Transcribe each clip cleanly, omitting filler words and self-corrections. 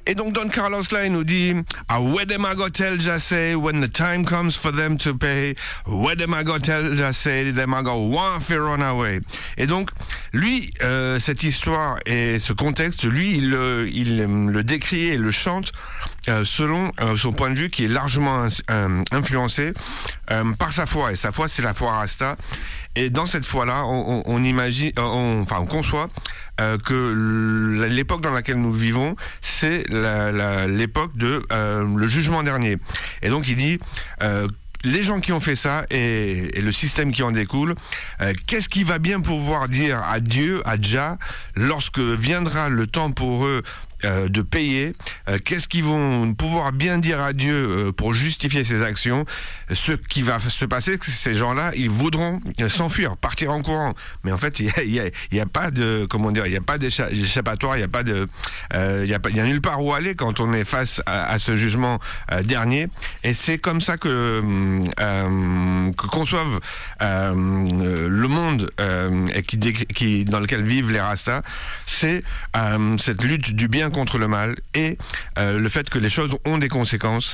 Et donc Don Carlos là, il nous dit where them I go tell just say when the time comes for them to pay, where them I go tell just say them I go want to run away. Et donc lui, cette histoire et ce contexte, lui, il le décrit et le chante selon son point de vue qui est largement influencé par sa foi. Et sa foi, c'est la foi Rasta. Et dans cette foi-là, on imagine, on conçoit que l'époque dans laquelle nous vivons, c'est l'époque de le jugement dernier. Et donc il dit les gens qui ont fait ça et le système qui en découle, qu'est-ce qui va bien pouvoir dire à Dieu, à Jah, lorsque viendra le temps pour eux de payer, qu'est-ce qu'ils vont pouvoir bien dire à Dieu pour justifier ses actions. Ce qui va se passer, c'est que ces gens-là, ils voudront s'enfuir, partir en courant. Mais en fait, il y a pas de, comment dire, il y a pas d'échappatoire, il y a pas de, il y a nulle part où aller quand on est face à ce jugement dernier. Et c'est comme ça que conçoivent le monde qui dans lequel vivent les Rastas. C'est cette lutte du bien contre le mal et le fait que les choses ont des conséquences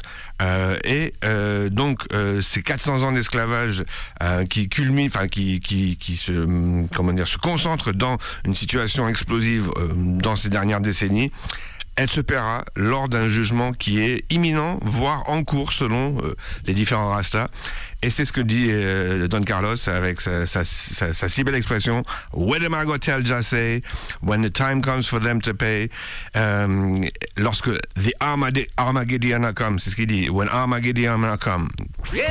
donc ces 400 ans d'esclavage qui culminent, qui se concentrent dans une situation explosive dans ces dernières décennies, elle se paiera lors d'un jugement qui est imminent, voire en cours selon les différents Rastas. Et c'est ce que dit Don Carlos avec sa si belle expression where them I go tell just say when the time comes for them to pay, lorsque the Armageddon comes, c'est ce qu'il dit, when Armageddon comes.